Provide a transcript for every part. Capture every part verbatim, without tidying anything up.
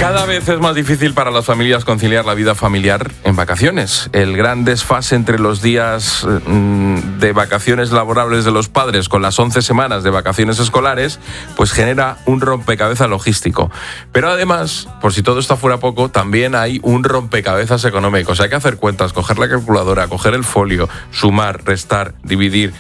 Cada vez es más difícil para las familias conciliar la vida familiar en vacaciones. El gran desfase entre los días de vacaciones laborables de los padres con las once semanas de vacaciones escolares, pues genera un rompecabezas logístico. Pero además, por si todo esto fuera poco, también hay un rompecabezas económico. O sea, hay que hacer cuentas, coger la calculadora, coger el folio, sumar, restar, dividir.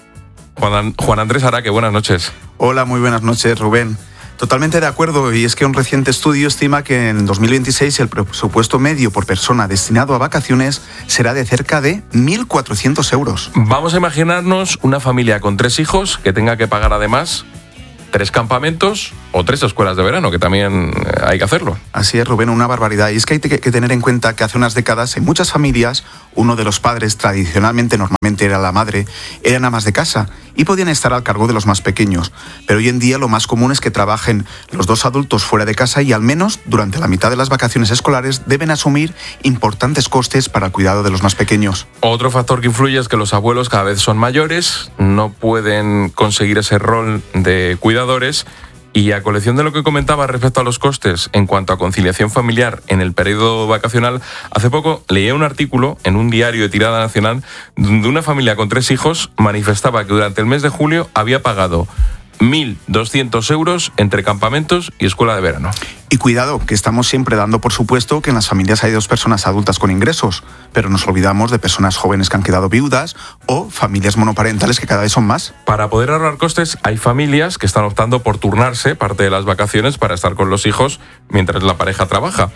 Juan, Juan Andrés Araque, buenas noches. Hola, muy buenas noches, Rubén. Totalmente de acuerdo, y es que un reciente estudio estima que en dos mil veintiséis el presupuesto medio por persona destinado a vacaciones será de cerca de mil cuatrocientos euros. Vamos a imaginarnos una familia con tres hijos que tenga que pagar además tres campamentos o tres escuelas de verano, que también hay que hacerlo. Así es, Rubén, una barbaridad. Y es que hay que tener en cuenta que hace unas décadas en muchas familias uno de los padres, tradicionalmente, normalmente era la madre, eran amas de casa y podían estar al cargo de los más pequeños. Pero hoy en día lo más común es que trabajen los dos adultos fuera de casa y al menos durante la mitad de las vacaciones escolares deben asumir importantes costes para el cuidado de los más pequeños. Otro factor que influye es que los abuelos cada vez son mayores, no pueden conseguir ese rol de cuidadores. Y a colección de lo que comentaba respecto a los costes en cuanto a conciliación familiar en el periodo vacacional, hace poco leí un artículo en un diario de tirada nacional donde una familia con tres hijos manifestaba que durante el mes de julio había pagado mil doscientos euros entre campamentos y escuela de verano. Y cuidado, que estamos siempre dando por supuesto que en las familias hay dos personas adultas con ingresos, pero nos olvidamos de personas jóvenes que han quedado viudas o familias monoparentales que cada vez son más. Para poder ahorrar costes, hay familias que están optando por turnarse parte de las vacaciones para estar con los hijos mientras la pareja trabaja.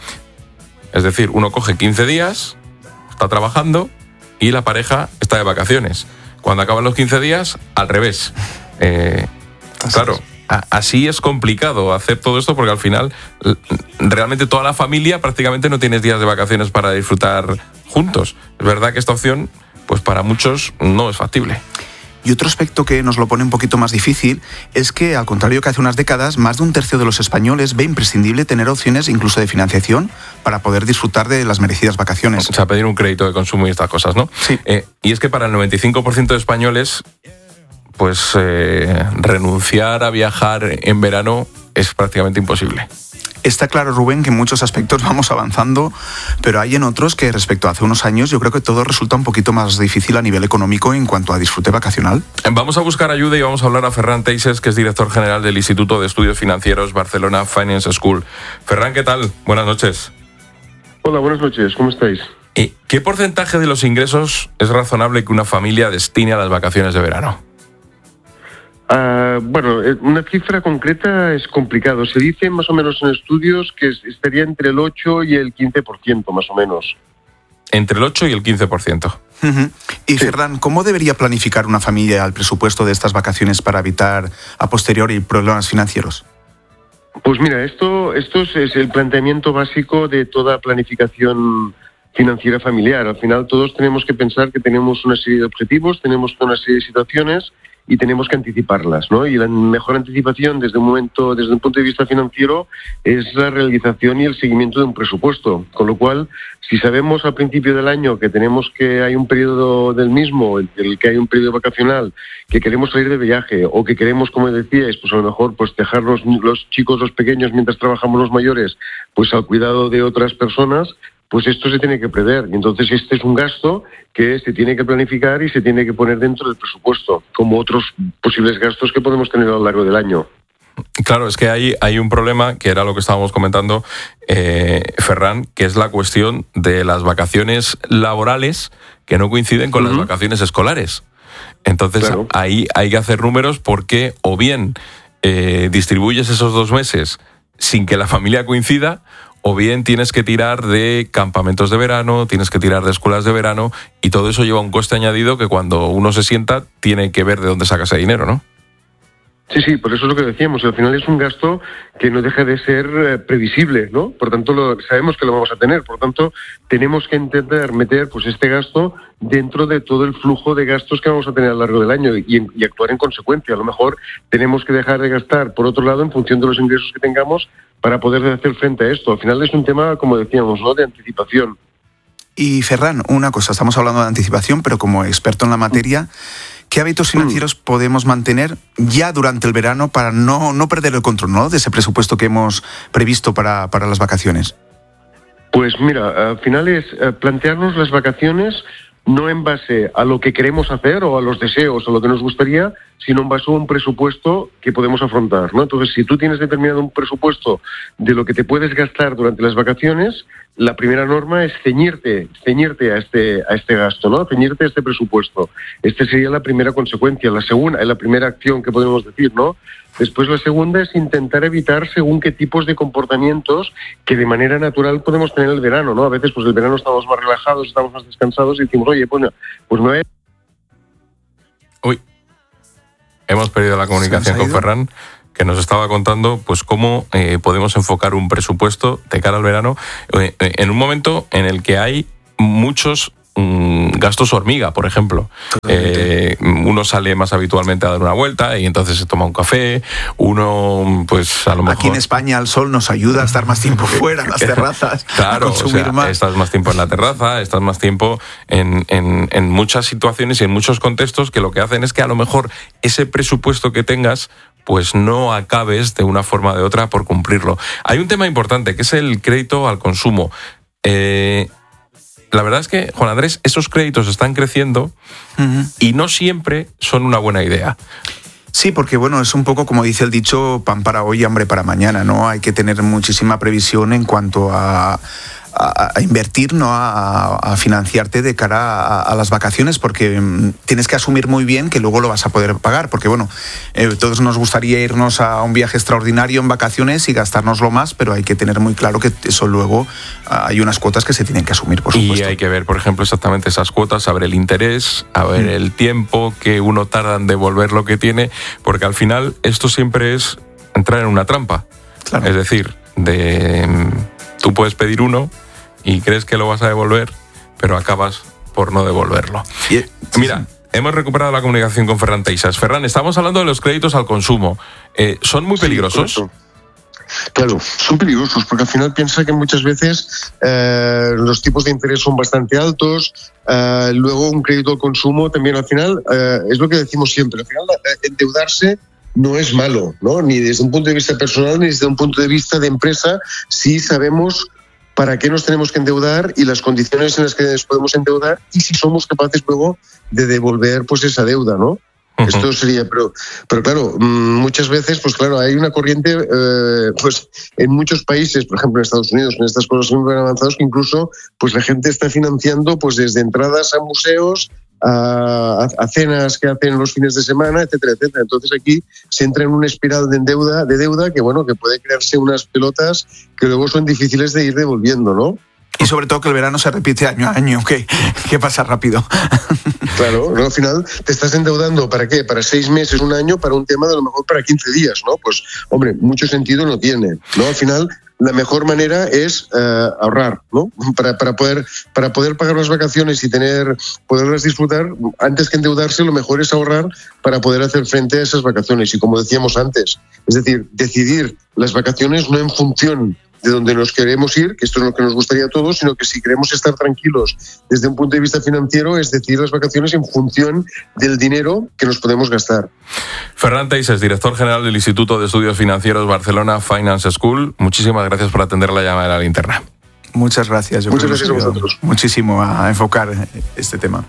Es decir, uno coge quince días, está trabajando y la pareja está de vacaciones. Cuando acaban los quince días, al revés. Eh... Claro, así es complicado hacer todo esto porque al final realmente toda la familia prácticamente no tienes días de vacaciones para disfrutar juntos. Es verdad que esta opción, pues para muchos no es factible. Y otro aspecto que nos lo pone un poquito más difícil es que, al contrario que hace unas décadas, más de un tercio de los españoles ve imprescindible tener opciones incluso de financiación para poder disfrutar de las merecidas vacaciones. O sea, pedir un crédito de consumo y estas cosas, ¿no? Sí. Eh, y es que para el noventa y cinco por ciento de españoles, pues eh, renunciar a viajar en verano es prácticamente imposible. Está claro, Rubén, que en muchos aspectos vamos avanzando, pero hay en otros que respecto a hace unos años yo creo que todo resulta un poquito más difícil a nivel económico en cuanto a disfrute vacacional. Vamos a buscar ayuda y vamos a hablar a Ferran Teixes, que es director general del Instituto de Estudios Financieros Barcelona Finance School. Ferran, ¿qué tal? Buenas noches. Hola, buenas noches. ¿Cómo estáis? ¿Qué porcentaje de los ingresos es razonable que una familia destine a las vacaciones de verano? Uh, bueno, una cifra concreta es complicado. Se dice más o menos en estudios que estaría entre el ocho y el quince por ciento, más o menos. Entre el ocho y el quince por ciento. Uh-huh. Y, sí. Ferran, ¿cómo debería planificar una familia el presupuesto de estas vacaciones para evitar a posteriori problemas financieros? Pues mira, esto, esto es el planteamiento básico de toda planificación financiera familiar. Al final todos tenemos que pensar que tenemos una serie de objetivos, tenemos una serie de situaciones y tenemos que anticiparlas, ¿no? Y la mejor anticipación desde un momento, desde un punto de vista financiero, es la realización y el seguimiento de un presupuesto. Con lo cual, si sabemos al principio del año que tenemos que hay un periodo del mismo, en el que hay un periodo vacacional, que queremos salir de viaje o que queremos, como decíais, pues a lo mejor pues dejar los, los chicos, los pequeños, mientras trabajamos los mayores, pues al cuidado de otras personas, pues esto se tiene que prever. Y entonces este es un gasto que se tiene que planificar y se tiene que poner dentro del presupuesto, como otros posibles gastos que podemos tener a lo largo del año. Claro, es que hay, hay un problema, que era lo que estábamos comentando, eh, Ferran, que es la cuestión de las vacaciones laborales que no coinciden con uh-huh. las vacaciones escolares. Entonces claro. ahí hay que hacer números porque o bien eh, distribuyes esos dos meses sin que la familia coincida, o bien tienes que tirar de campamentos de verano, tienes que tirar de escuelas de verano, y todo eso lleva un coste añadido que cuando uno se sienta tiene que ver de dónde saca ese dinero, ¿no? Sí, sí, por eso es lo que decíamos. Al final es un gasto que no deja de ser eh, previsible, ¿no? Por tanto, lo, sabemos que lo vamos a tener. Por tanto, tenemos que intentar meter pues este gasto dentro de todo el flujo de gastos que vamos a tener a lo largo del año y, y actuar en consecuencia. A lo mejor tenemos que dejar de gastar, por otro lado, en función de los ingresos que tengamos para poder hacer frente a esto. Al final es un tema, como decíamos, ¿no?, de anticipación. Y Ferran, una cosa, estamos hablando de anticipación, pero como experto en la materia, ¿qué hábitos financieros mm. podemos mantener ya durante el verano para no, no perder el control, ¿no?, de ese presupuesto que hemos previsto para, para las vacaciones? Pues mira, al final es plantearnos las vacaciones no en base a lo que queremos hacer o a los deseos o lo que nos gustaría, sino en base a un presupuesto que podemos afrontar, ¿no? Entonces, si tú tienes determinado un presupuesto de lo que te puedes gastar durante las vacaciones, la primera norma es ceñirte, ceñirte a este, a este gasto, ¿no? Ceñirte a este presupuesto. Esta sería la primera consecuencia. La segunda, la primera acción que podemos decir, ¿no? Después la segunda es intentar evitar según qué tipos de comportamientos que de manera natural podemos tener el verano, ¿no? A veces pues el verano estamos más relajados, estamos más descansados y decimos, oye, pues, pues me voy a... Uy, hemos perdido la comunicación con Ferran, que nos estaba contando pues cómo eh, podemos enfocar un presupuesto de cara al verano eh, en un momento en el que hay muchos mm, gastos hormiga, por ejemplo. Eh, uno sale más habitualmente a dar una vuelta y entonces se toma un café, uno pues a lo mejor... Aquí en España el sol nos ayuda a estar más tiempo fuera, en las terrazas, claro, a consumir o sea, más. Estás más tiempo en la terraza, estás más tiempo en, en, en muchas situaciones y en muchos contextos que lo que hacen es que a lo mejor ese presupuesto que tengas pues no acabes de una forma o de otra por cumplirlo. Hay un tema importante que es el crédito al consumo. Eh, la verdad es que, Juan Andrés, esos créditos están creciendo uh-huh. y no siempre son una buena idea. Sí, porque bueno, es un poco como dice el dicho, pan para hoy, hambre para mañana, ¿no? Hay que tener muchísima previsión en cuanto a... A, a invertir, ¿no? a, a financiarte de cara a, a las vacaciones, porque um, tienes que asumir muy bien que luego lo vas a poder pagar, porque bueno, eh, todos nos gustaría irnos a un viaje extraordinario en vacaciones y gastárnoslo más, pero hay que tener muy claro que eso luego uh, hay unas cuotas que se tienen que asumir, por supuesto. Y hay que ver, por ejemplo, exactamente esas cuotas, a ver el interés, a ver mm. el tiempo que uno tarda en devolver lo que tiene, porque al final esto siempre es entrar en una trampa. Claro. Es decir, de tú puedes pedir uno y crees que lo vas a devolver, pero acabas por no devolverlo. Yeah. Mira, hemos recuperado la comunicación con Ferran Teixas. Ferran, estamos hablando de los créditos al consumo. Eh, ¿Son muy peligrosos? Sí, claro, son peligrosos, porque al final piensa que muchas veces eh, los tipos de interés son bastante altos, eh, luego un crédito al consumo también al final, eh, es lo que decimos siempre, al final eh, endeudarse no es malo, ¿no? Ni desde un punto de vista personal ni desde un punto de vista de empresa, si sabemos para qué nos tenemos que endeudar y las condiciones en las que nos podemos endeudar y si somos capaces luego de devolver pues esa deuda, ¿no? Uh-huh. Esto sería, pero, pero claro, muchas veces, pues claro, hay una corriente, eh, pues en muchos países, por ejemplo en Estados Unidos, en estas cosas muy avanzadas, que incluso pues la gente está financiando pues desde entradas a museos, a, a cenas que hacen los fines de semana, etcétera, etcétera. Entonces aquí se entra en una espiral de deuda, de deuda que bueno, que puede crearse unas pelotas que luego son difíciles de ir devolviendo, ¿no? Y sobre todo que el verano se repite año a año, que, que pasa rápido. Claro, ¿no? Al final te estás endeudando, ¿para qué? Para seis meses, un año, para un tema de a lo mejor para quince días, ¿no? Pues, hombre, mucho sentido no tiene, ¿no? Al final, la mejor manera es eh, ahorrar, ¿no? Para, para, poder, para poder pagar las vacaciones y tener, poderlas disfrutar, antes que endeudarse, lo mejor es ahorrar para poder hacer frente a esas vacaciones. Y como decíamos antes, es decir, decidir las vacaciones no en función de donde nos queremos ir, que esto es lo que nos gustaría a todos, sino que si queremos estar tranquilos desde un punto de vista financiero, es decidir las vacaciones en función del dinero que nos podemos gastar. Ferran Teixas, director general del Instituto de Estudios Financieros Barcelona Finance School, muchísimas gracias por atender la llamada de la linterna. Muchas gracias. Yo Muchas gracias a vosotros. Muchísimo a enfocar este tema.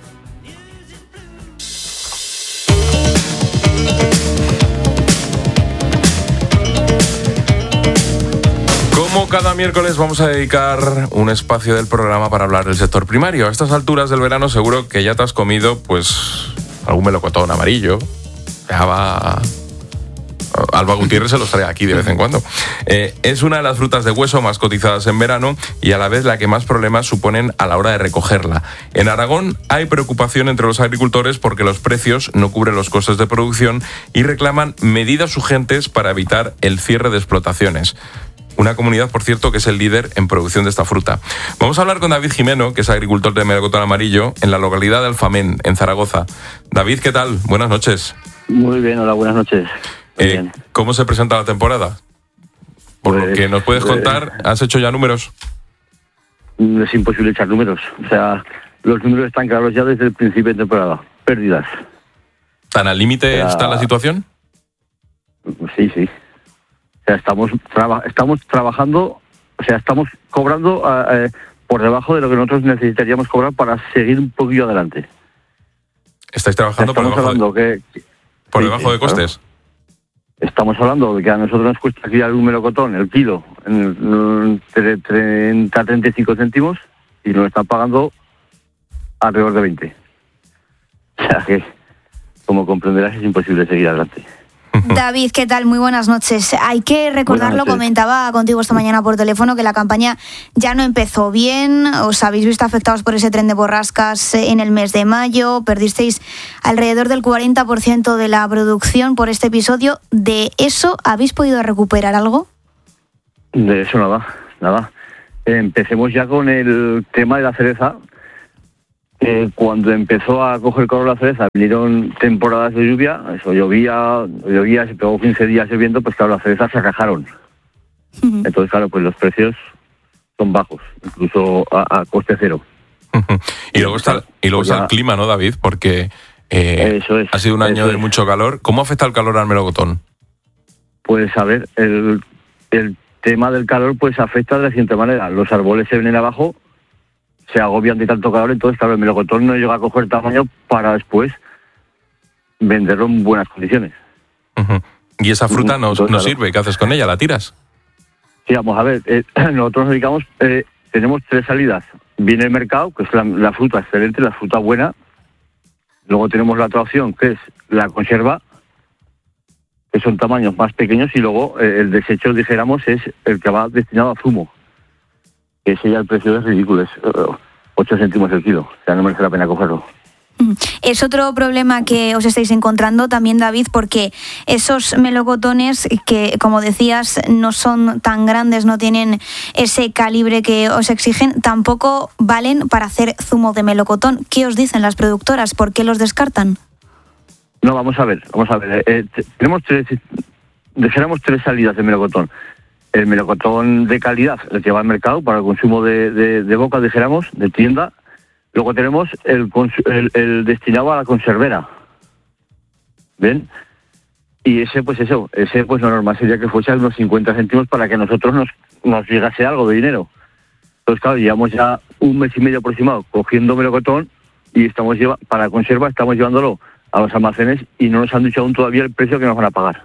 Como cada miércoles vamos a dedicar un espacio del programa para hablar del sector primario. A estas alturas del verano seguro que ya te has comido pues algún melocotón amarillo. Ya va... Alba Gutiérrez se los trae aquí de vez en cuando. Eh, es una de las frutas de hueso más cotizadas en verano y a la vez la que más problemas suponen a la hora de recogerla. En Aragón hay preocupación entre los agricultores porque los precios no cubren los costes de producción y reclaman medidas urgentes para evitar el cierre de explotaciones. Una comunidad, por cierto, que es el líder en producción de esta fruta. Vamos a hablar con David Jimeno, que es agricultor de melocotón amarillo, en la localidad de Alfamén, en Zaragoza. David, ¿qué tal? Buenas noches. Muy bien, hola, buenas noches. Muy eh, bien. ¿Cómo se presenta la temporada? Por pues, lo que nos puedes contar, ¿has hecho ya números? Es imposible echar números. O sea, los números están claros ya desde el principio de temporada. Pérdidas. ¿Tan al límite Era... está la situación? Sí, sí. O sea, estamos, traba... estamos trabajando, o sea, estamos cobrando eh, por debajo de lo que nosotros necesitaríamos cobrar para seguir un poquillo adelante. ¿Estáis trabajando por debajo, hablando de... que... por sí, debajo sí, de costes? Claro. Estamos hablando de que a nosotros nos cuesta criar un melocotón, el kilo, en treinta a treinta y cinco céntimos, y nos están pagando alrededor de veinte. O sea que, como comprenderás, es imposible seguir adelante. David, ¿qué tal? Muy buenas noches. Hay que recordarlo, comentaba contigo esta mañana por teléfono, que la campaña ya no empezó bien, os habéis visto afectados por ese tren de borrascas en el mes de mayo, perdisteis alrededor del cuarenta por ciento de la producción por este episodio. ¿De eso habéis podido recuperar algo? De eso nada, nada. Empecemos ya con el tema de la cereza. Eh, cuando empezó a coger color la cereza, vinieron temporadas de lluvia, eso llovía, llovía, se pegó quince días lloviendo, pues claro, las cerezas se rajaron. Uh-huh. Entonces, claro, pues los precios son bajos, incluso a, a coste cero. Uh-huh. Y luego está, y luego está el clima, ¿no, David? Porque eh, eso es, ha sido un año de es. mucho calor. ¿Cómo afecta el calor al melocotón? Pues a ver, el, el tema del calor pues afecta de la siguiente manera. Los árboles se vienen abajo, se agobian de tanto calor, entonces claro, el melocotón no llega a coger tamaño para después venderlo en buenas condiciones. Uh-huh. ¿Y esa fruta no, entonces, no claro. sirve? ¿Qué haces con ella? ¿La tiras? Sí, vamos a ver, eh, nosotros nos dedicamos, eh, tenemos tres salidas. Viene el mercado, que es la, la fruta excelente, la fruta buena. Luego tenemos la otra opción, que es la conserva, que son tamaños más pequeños, y luego eh, el desecho, dijéramos, es el que va destinado a zumo. Ese ya el precio es ridículo, es uh, ocho céntimos el kilo, o sea, no merece la pena cogerlo. Es otro problema que os estáis encontrando también, David, porque esos melocotones que, como decías, no son tan grandes, no tienen ese calibre que os exigen, tampoco valen para hacer zumo de melocotón. ¿Qué os dicen las productoras? ¿Por qué los descartan? No, vamos a ver, vamos a ver. Eh, t- tenemos tres, dijéramos tres salidas de melocotón. El melocotón de calidad, el que va al mercado para el consumo de, de, de boca, dijéramos, de tienda. Luego tenemos el, el, el destinado a la conservera. ¿Ven? Y ese, pues eso, ese pues lo normal sería que fuese a unos cincuenta céntimos para que a nosotros nos, nos llegase algo de dinero. Entonces, claro, llevamos ya un mes y medio aproximado cogiendo melocotón y estamos lleva, para la conserva estamos llevándolo a los almacenes y no nos han dicho aún todavía el precio que nos van a pagar.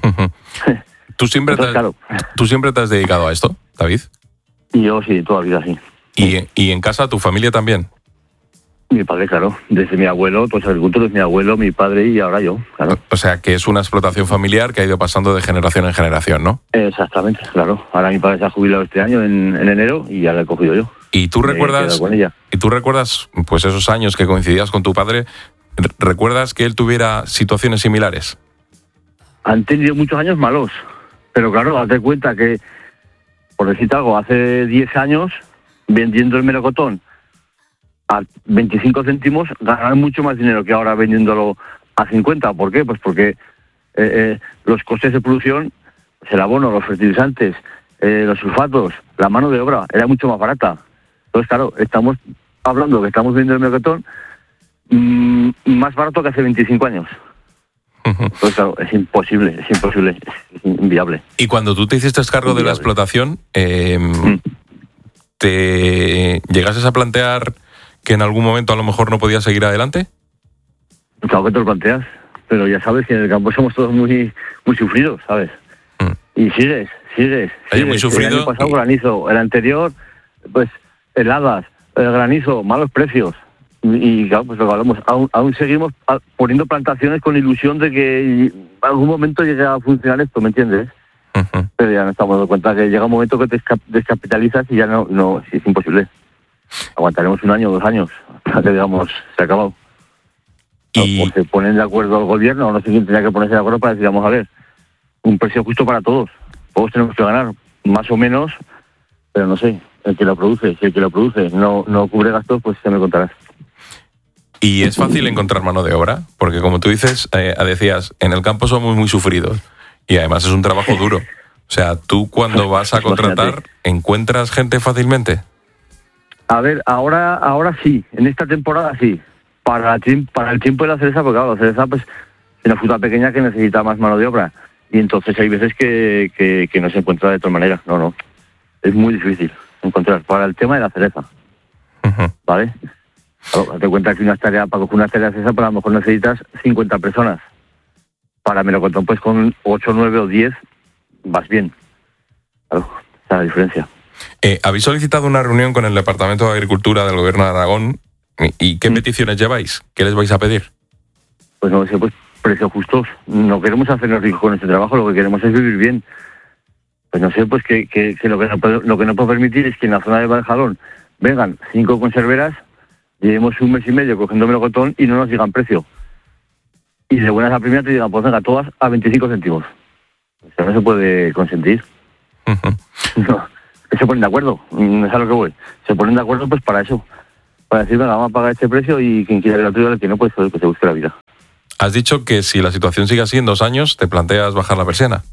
¿Tú siempre, Entonces, te has, claro. ¿Tú siempre te has dedicado a esto, David? Y yo sí, toda la vida sí. ¿Y, y en casa tu familia también? Mi padre, claro. Desde mi abuelo, todos los agricultores, mi abuelo, mi padre y ahora yo, claro. O sea, que es una explotación familiar que ha ido pasando de generación en generación, ¿no? Exactamente, claro. Ahora mi padre se ha jubilado este año, en, en enero, y ya la he cogido yo. ¿Y tú Me he recuerdas, quedado con ella. y tú recuerdas pues esos años que coincidías con tu padre? ¿Recuerdas que él tuviera situaciones similares? Han tenido muchos años malos, pero claro, date cuenta que, por decirte algo, hace diez años, vendiendo el melocotón a veinticinco céntimos, ganaban mucho más dinero que ahora vendiéndolo a cincuenta. ¿Por qué? Pues porque eh, eh, los costes de producción, el abono, los fertilizantes, eh, los sulfatos, la mano de obra, era mucho más barata. Entonces, claro, estamos hablando que estamos vendiendo el melocotón mmm, más barato que hace veinticinco años. Pues claro, es imposible, es imposible, es inviable. Y cuando tú te hiciste cargo inviable. de la explotación, eh, mm. ¿te llegases a plantear que en algún momento a lo mejor no podías seguir adelante? Claro que te lo planteas, pero ya sabes que en el campo somos todos muy muy sufridos, ¿sabes? Mm. Y sigues, sigues, sigues. Muy sufrido. El año pasado granizo, el anterior, pues heladas, el granizo, malos precios. Y claro, pues lo que hablamos, aún, aún seguimos poniendo plantaciones con ilusión de que en algún momento llegue a funcionar esto, ¿me entiendes? Uh-huh. Pero ya nos estamos dando cuenta que llega un momento que te descapitalizas y ya no, no es imposible. Aguantaremos un año o dos años hasta que, digamos, se ha acabado. Y... O se ponen de acuerdo al gobierno, o no sé quién tendría que ponerse de acuerdo para decir, vamos a ver, un precio justo para todos. Todos tenemos que ganar, más o menos, pero no sé, el que lo produce, si el que lo produce no, no cubre gastos, pues ya me contarás. ¿Y es fácil encontrar mano de obra? Porque como tú dices, eh, decías, en el campo somos muy sufridos y además es un trabajo duro. O sea, tú cuando vas a contratar, ¿encuentras gente fácilmente? A ver, ahora ahora sí, en esta temporada sí. Para, para el tiempo de la cereza, porque claro, la cereza pues una fruta pequeña que necesita más mano de obra. Y entonces hay veces que, que, que no se encuentra de otra manera. No, no. Es muy difícil encontrar. Para el tema de la cereza. Uh-huh. ¿Vale? Claro, te cuenta que una tarea, para coger una tarea de cereza, pues a lo mejor necesitas cincuenta personas. Para melocotón, pues con ocho, nueve o diez vas bien. Claro, esa es la diferencia. Eh, ¿Habéis solicitado una reunión con el Departamento de Agricultura del Gobierno de Aragón? ¿Y qué mm. peticiones lleváis? ¿Qué les vais a pedir? Pues no sé, pues precios justos. No queremos hacernos ricos con este trabajo, lo que queremos es vivir bien. Pues no sé, pues que, que, que, lo, que no puedo, lo que no puedo permitir es que en la zona de Valjalón vengan cinco conserveras, llevemos un mes y medio cogiendo melocotón y no nos digan precio. Y de buenas a primeras te digan, pues venga, todas a veinticinco céntimos. Eso no se puede consentir. Uh-huh. No, se ponen de acuerdo, no es a lo que voy. Se ponen de acuerdo pues para eso. Para decir, venga, vamos a pagar este precio y quien quiera el otro, el que no, pues que se busque la vida. Has dicho que si la situación sigue así en dos años, ¿te planteas bajar la persiana?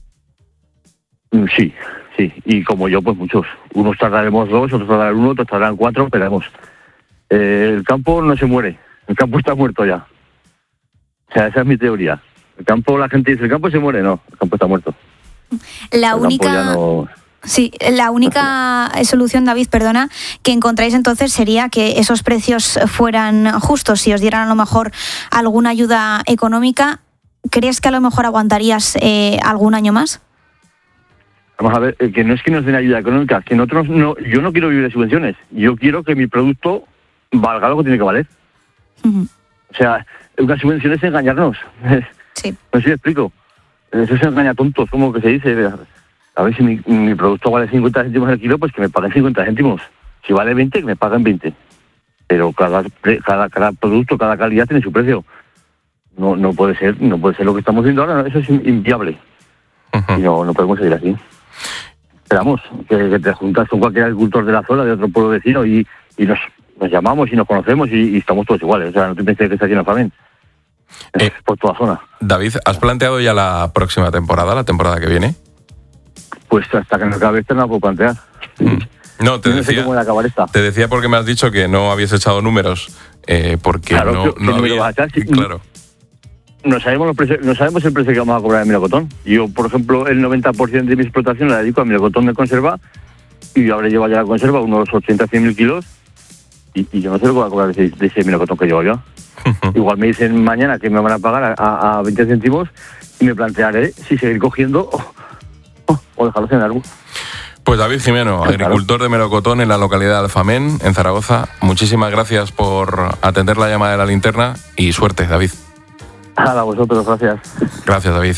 Sí, sí. Y como yo, pues muchos. Unos tardaremos dos, otros tardarán uno, otros tardarán cuatro, esperemos. Eh, el campo no se muere. El campo está muerto ya. O sea, esa es mi teoría. El campo, la gente dice, el campo se muere. No, el campo está muerto. La el única... No... Sí, la única solución, David, perdona, que encontráis entonces sería que esos precios fueran justos, si os dieran a lo mejor alguna ayuda económica. ¿Crees que a lo mejor aguantarías eh, algún año más? Vamos a ver, eh, que no es que nos den ayuda económica, que nosotros no, yo no quiero vivir de subvenciones. Yo quiero que mi producto valga lo que tiene que valer. Uh-huh. O sea, una subvención es engañarnos. Sí. No sé si me explico. Eso es engañar tontos, como que se dice. A ver, si mi, mi producto vale cincuenta céntimos el kilo, pues que me paguen cincuenta céntimos. Si vale veinte, que me paguen veinte. Pero cada, cada, cada producto, cada calidad tiene su precio. No, no puede ser, no puede ser lo que estamos viendo ahora. No, eso es inviable. Uh-huh. Y no, no podemos seguir así. Esperamos que, que te juntas con cualquier agricultor de la zona, de otro pueblo vecino, y, y nos, nos llamamos y nos conocemos y, y estamos todos iguales. O sea, no te pienses que está lleno de FAMEN. Eh, por toda zona. David, ¿has planteado ya la próxima temporada, la temporada que viene? Pues hasta que no acabe esta no la puedo plantear. Mm. No, te, no decía, te decía porque me has dicho que no habías echado números, eh, porque claro, no, no había... Echar, sí, claro. No sabemos, los precios, no sabemos el precio que vamos a cobrar en melocotón. Yo, por ejemplo, el noventa por ciento de mi explotación la dedico a melocotón de conserva y yo habré llevado ya la conserva unos ochenta a cien mil kilos y, y yo no sé lo que voy a cobrar de ese, de ese melocotón que llevo yo. Igual me dicen mañana que me van a pagar a, a veinte céntimos y me plantearé si seguir cogiendo o, o, o dejarlos en el árbol. Pues David Jimeno, agricultor de melocotón en la localidad de Alfamén, en Zaragoza. Muchísimas gracias por atender la llamada de la linterna y suerte, David. A vosotros, gracias. Gracias, David.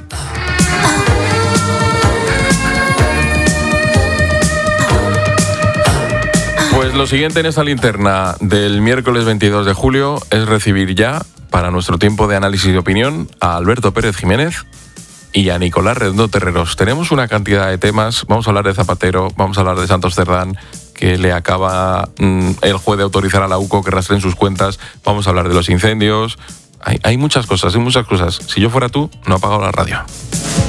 Pues lo siguiente en esta linterna del miércoles veintidós de julio es recibir ya, para nuestro tiempo de análisis y opinión, a Alberto Pérez Jiménez y a Nicolás Redondo Terreros. Tenemos una cantidad de temas. Vamos a hablar de Zapatero, vamos a hablar de Santos Cerdán, que le acaba mmm, el juez de autorizar a la U C O que rastreen sus cuentas. Vamos a hablar de los incendios. Hay, hay muchas cosas, hay muchas cosas. Si yo fuera tú, no apagaba la radio.